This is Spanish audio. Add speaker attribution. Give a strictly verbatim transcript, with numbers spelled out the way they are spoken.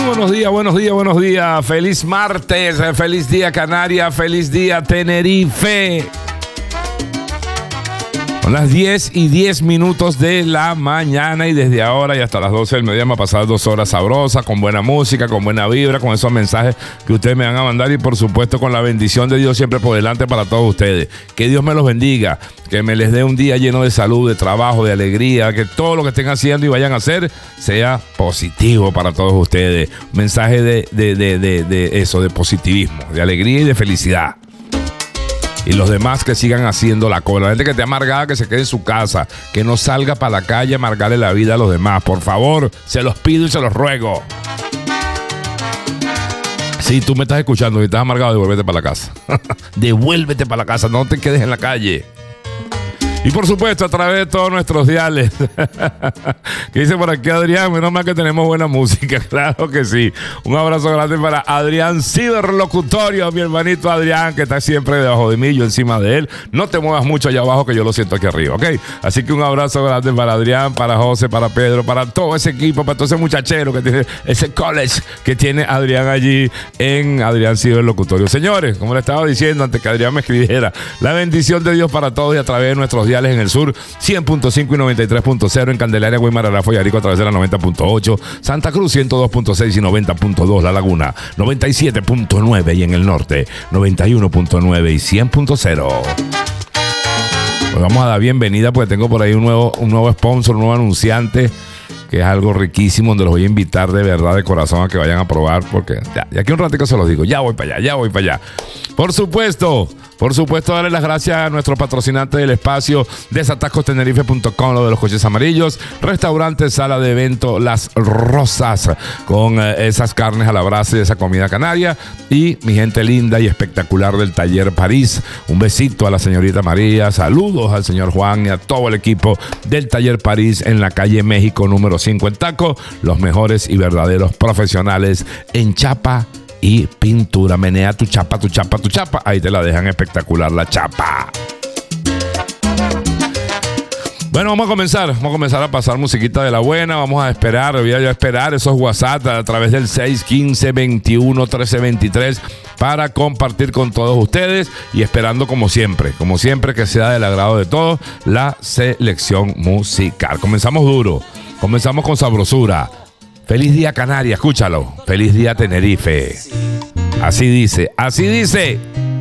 Speaker 1: buenos días, buenos días, buenos días. Feliz martes, feliz día Canarias, feliz día Tenerife. Son las diez y diez minutos de la mañana y desde ahora y hasta las doce del mediodía me va a pasar dos horas sabrosas, con buena música, con buena vibra, con esos mensajes que ustedes me van a mandar y por supuesto con la bendición de Dios siempre por delante para todos ustedes. Que Dios me los bendiga, que me les dé un día lleno de salud, de trabajo, de alegría, que todo lo que estén haciendo y vayan a hacer sea positivo para todos ustedes. Mensaje de, de, de, de, de eso, de positivismo, de alegría y de felicidad. Y los demás que sigan haciendo la cola. La gente que esté amargada, que se quede en su casa, que no salga para la calle a amargarle la vida a los demás. Por favor, se los pido y se los ruego. Si tú me estás escuchando y estás amargado, devuélvete para la casa. Devuélvete para la casa, no te quedes en la calle. Y por supuesto, a través de todos nuestros diales. ¿Qué dice por aquí Adrián? Menos mal que tenemos buena música. Claro que sí. Un abrazo grande para Adrián Ciberlocutorio, mi hermanito Adrián, que está siempre debajo de mí, yo encima de él. No te muevas mucho allá abajo, que yo lo siento aquí arriba, ¿ok? Así que un abrazo grande para Adrián, para José, para Pedro, para todo ese equipo, para todo ese muchachero que tiene, ese college que tiene Adrián allí en Adrián Ciberlocutorio. Señores, como le estaba diciendo antes que Adrián me escribiera, la bendición de Dios para todos y a través de nuestros diales en el sur, cien punto cinco y noventa y tres punto cero, en Candelaria, Guaymar, Arafo y Arico a través de la noventa punto ocho, Santa Cruz ciento dos punto seis y noventa punto dos, La Laguna noventa y siete punto nueve y en el norte noventa y uno punto nueve y cien punto cero. Pues vamos a dar bienvenida porque tengo por ahí un nuevo, un nuevo sponsor, un nuevo anunciante, que es algo riquísimo, donde los voy a invitar de verdad, de corazón, a que vayan a probar, porque ya, ya aquí un ratito se los digo, ya voy para allá, ya voy para allá. Por supuesto, por supuesto, darle las gracias a nuestro patrocinante del espacio, desatascos tenerife punto com, lo de los coches amarillos, restaurante, sala de evento Las Rosas, con eh, esas carnes a la brasa y esa comida canaria, y mi gente linda y espectacular del Taller París. Un besito a la señorita María, saludos al señor Juan y a todo el equipo del Taller París en la calle México número cinco en Taco, los mejores y verdaderos profesionales en chapa y pintura. Menea tu chapa, tu chapa, tu chapa. Ahí te la dejan espectacular la chapa. Bueno, vamos a comenzar. Vamos a comenzar a pasar musiquita de la buena. Vamos a esperar, voy a esperar esos WhatsApp a través del seis uno cinco, veintiuno, trece veintitrés para compartir con todos ustedes y esperando como siempre, como siempre que sea del agrado de todos, la selección musical. Comenzamos duro, comenzamos con sabrosura. Feliz día Canarias, escúchalo. Feliz día Tenerife. Así dice, así dice.